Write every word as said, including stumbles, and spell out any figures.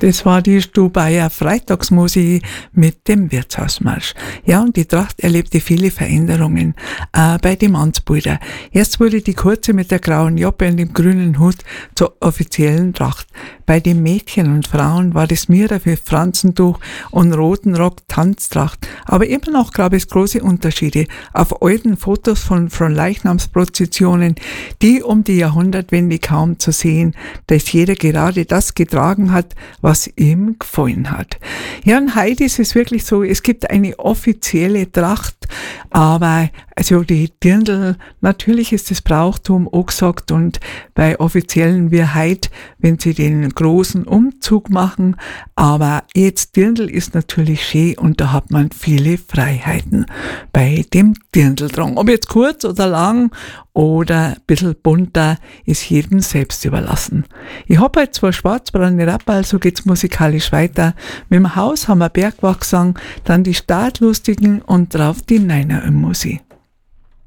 Das war die Stubaier Freitagsmusik mit dem Wirtshausmarsch. Ja, und die Tracht erlebte viele Veränderungen, auch bei den Mannsbrüdern. Erst wurde die kurze mit der grauen Joppe und dem grünen Hut zur offiziellen Tracht. Bei den Mädchen und Frauen war das Mira für Franzentuch und roten Rock Tanztracht. Aber immer noch gab es große Unterschiede. Auf alten Fotos von Fronleichnamsprozessionen, die um die Jahrhundertwende kaum zu sehen, dass jeder gerade das getragen hat, was ihm gefallen hat. Ja, und heute ist es wirklich so, es gibt eine offizielle Tracht, aber also die Dirndl, natürlich ist das Brauchtum auch gesagt, und bei offiziellen wie heute, wenn sie den großen Umzug machen, aber jetzt Dirndl ist natürlich schön und da hat man viele Freiheiten bei dem Dirndldrang. Ob jetzt kurz oder lang oder ein bisschen bunter, ist jedem selbst überlassen. Ich habe halt zwar schwarzbraune Rapperl, so geht's musikalisch weiter. Mit dem Haus haben wir Bergwachsang, dann die Startlustigen und drauf die Neiner im Musi.